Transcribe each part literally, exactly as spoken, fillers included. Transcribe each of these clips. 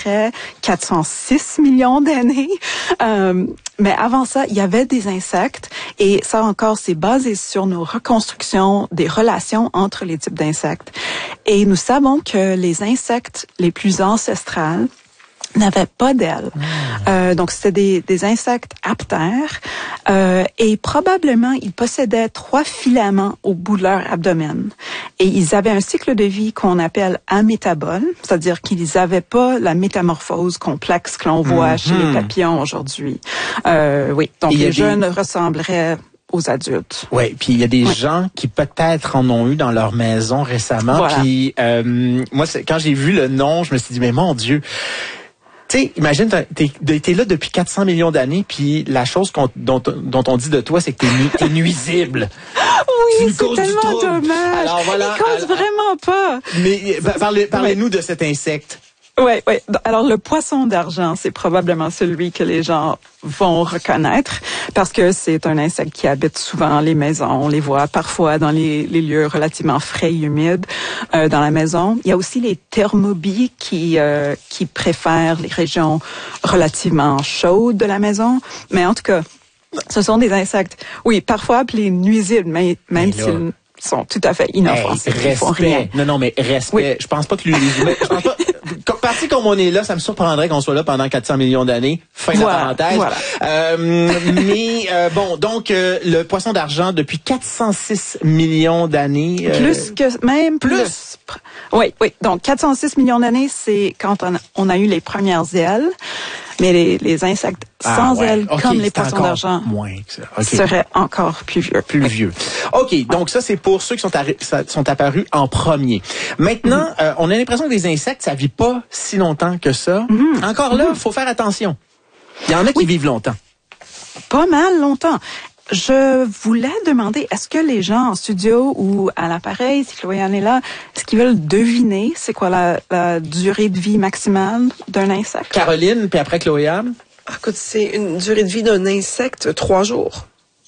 près quatre cent six millions d'années. Euh, mais avant ça, il y avait des insectes et ça encore, c'est basé sur nos reconstructions des relations entre les types d'insectes. Et nous savons que les insectes les plus ancestrales n'avaient pas d'ailes. Mmh. Euh, donc, c'était des, des insectes aptères euh, et probablement, ils possédaient trois filaments au bout de leur abdomen. Et ils avaient un cycle de vie qu'on appelle amétabole, c'est-à-dire qu'ils n'avaient pas la métamorphose complexe que l'on voit mmh. chez les papillons aujourd'hui. Euh, oui, donc les jeunes des... ressembleraient aux adultes. Oui, puis il y a des ouais. gens qui peut-être en ont eu dans leur maison récemment. Voilà. Puis euh, moi, c'est, quand j'ai vu le nom, je me suis dit, mais mon Dieu... Tu sais, imagine, t'es, t'es là depuis quatre cents millions d'années, puis la chose qu'on, dont, dont on dit de toi, c'est que t'es, nu, t'es nuisible. Oui, c'est tellement dommage. Alors voilà. Il cause alors, vraiment pas. Mais parlez, parlez-nous de cet insecte. Oui, oui. Alors, le poisson d'argent, c'est probablement celui que les gens vont reconnaître parce que c'est un insecte qui habite souvent les maisons. On les voit parfois dans les, les lieux relativement frais et humides euh, dans la maison. Il y a aussi les thermobies qui euh, qui préfèrent les régions relativement chaudes de la maison. Mais en tout cas, ce sont des insectes, oui, parfois appelés nuisibles, mais même s'ils sont tout à fait inoffensifs. Hey, respect. Non, non, mais respect. Oui. Je pense pas que les humains... je pense pas... Parti comme on est là, ça me surprendrait qu'on soit là pendant quatre cents millions d'années. Fin de voilà, la parenthèse. Voilà. Euh, mais euh, bon, donc euh, le poisson d'argent depuis quatre cent six millions d'années. Euh, plus que même plus. plus. Oui, oui. Donc quatre cent six millions d'années, c'est quand on a, on a eu les premières ailes. Mais les, les insectes ah, sans ouais. ailes, okay, comme les poissons d'argent, moins que ça. Okay. seraient encore plus vieux. Plus vieux. OK, donc ça, c'est pour ceux qui sont, arri- sont apparus en premier. Maintenant, mm-hmm. euh, on a l'impression que les insectes, ça vit pas si longtemps que ça. Mm-hmm. Encore là, il mm-hmm. faut faire attention. Il y en a qui oui. vivent longtemps. Pas mal longtemps. Je voulais demander, est-ce que les gens en studio ou à l'appareil, si Chloé-Anne est là, est-ce qu'ils veulent deviner c'est quoi la, la durée de vie maximale d'un insecte? Caroline, puis après Chloé-Anne? Ah, écoute, c'est une durée de vie d'un insecte, trois jours.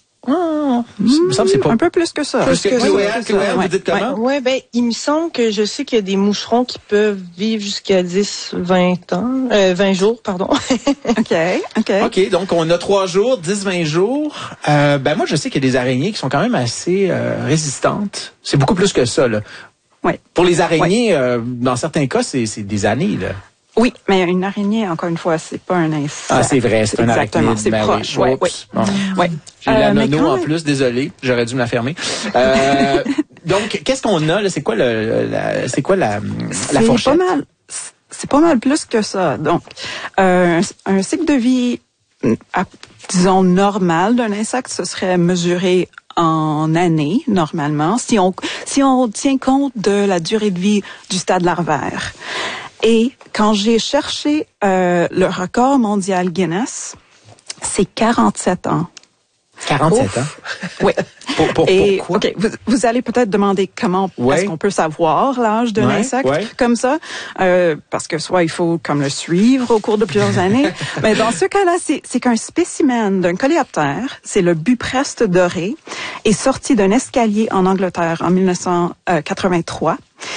Ah, mmh, il me semble que c'est pas... Un peu plus que ça. Plus que, que Chloé-Anne, Chloé-Anne, vous dites comment? Oui, ouais, ben, il me semble que je sais qu'il y a des moucherons qui peuvent vivre jusqu'à dix, vingt ans, euh, vingt jours, pardon. OK, OK. OK, donc on a trois jours, dix, vingt jours. Euh, ben moi, je sais qu'il y a des araignées qui sont quand même assez euh, résistantes. C'est beaucoup plus que ça, là. Oui. Pour les araignées, ouais. euh, dans certains cas, c'est, c'est des années, là. Oui, mais une araignée, encore une fois, c'est pas un insecte. Ah, c'est vrai, c'est, c'est un exactement, arachnide. c'est ben proche. Oui, oui, oui. Bon. Ouais. J'ai euh, la nono en plus, désolé, j'aurais dû me la fermer. Euh, donc, qu'est-ce qu'on a là? C'est quoi le, la, c'est quoi la, la fourchette? C'est pas mal, c'est pas mal plus que ça. Donc, euh, un, un cycle de vie, à, disons normal d'un insecte, ce serait mesuré en années normalement, si on si on tient compte de la durée de vie du stade larvaire. Et quand j'ai cherché euh, le record mondial Guinness, c'est quarante-sept ans. quarante-sept Ouf. Ans? Oui. Pour, pour, Et, pourquoi? OK, vous, vous allez peut-être demander comment ouais. est-ce qu'on peut savoir l'âge d'un ouais, insecte ouais. comme ça, euh, parce que soit il faut comme le suivre au cours de plusieurs années, mais dans ce cas-là, c'est, c'est qu'un spécimen d'un coléoptère, c'est le bupreste doré, est sorti d'un escalier en Angleterre en dix-neuf cent quatre-vingt-trois.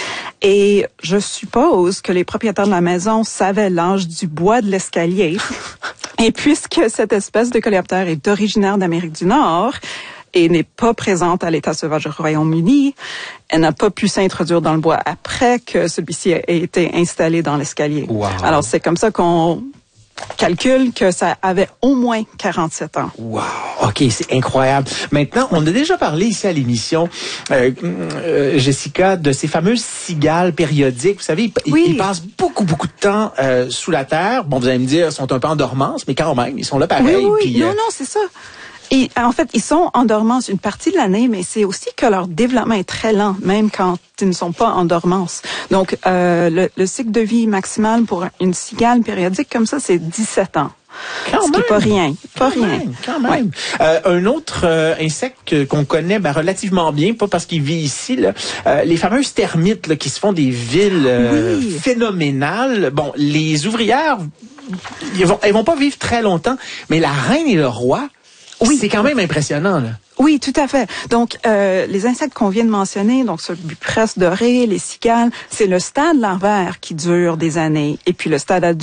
Et je suppose que les propriétaires de la maison savaient l'âge du bois de l'escalier. Et puisque cette espèce de coléoptère est originaire d'Amérique du Nord et n'est pas présente à l'état sauvage au Royaume-Uni, elle n'a pas pu s'introduire dans le bois après que celui-ci a été installé dans l'escalier. Wow. Alors, c'est comme ça qu'on calcule que ça avait au moins quarante-sept ans. Wow, OK, c'est incroyable. Maintenant, on a déjà parlé ici à l'émission, euh, euh, Jessica, de ces fameuses cigales périodiques. Vous savez, ils, oui. ils passent beaucoup, beaucoup de temps euh, sous la terre. Bon, vous allez me dire, ils sont un peu en dormance, mais quand même, ils sont là pareil. Oui, oui, puis, non, euh... non, c'est ça. Et en fait, ils sont en dormance une partie de l'année, mais c'est aussi que leur développement est très lent, même quand ils ne sont pas en dormance. Donc, euh, le, le cycle de vie maximal pour une cigale périodique comme ça, c'est dix-sept ans. Quand Ce même. qui n'est pas rien. Pas quand rien. Même, quand même. Ouais. Euh, un autre euh, insecte que, qu'on connaît ben, relativement bien, pas parce qu'il vit ici, là, euh, les fameuses termites là, qui se font des villes euh, oui. phénoménales. Bon, les ouvrières, ils vont, elles vont pas vivre très longtemps, mais la reine et le roi, oui, c'est quand même impressionnant, là. Oui, tout à fait. Donc, euh, les insectes qu'on vient de mentionner, donc ce bupreste doré, les cigales, c'est le stade larvaire qui dure des années. Et puis le stade adulte,